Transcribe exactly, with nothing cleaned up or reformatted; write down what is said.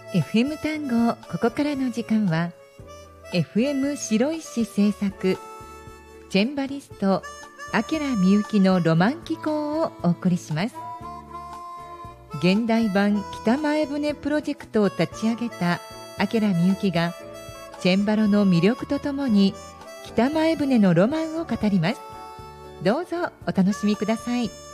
エフエム 単語、ここからの時間は エフエム 白石制作チェンバリスト明みゆきのロマン機構をお送りします。現代版北前船プロジェクトを立ち上げた明みゆきがチェンバロの魅力とともに北前船のロマンを語ります。どうぞお楽しみください。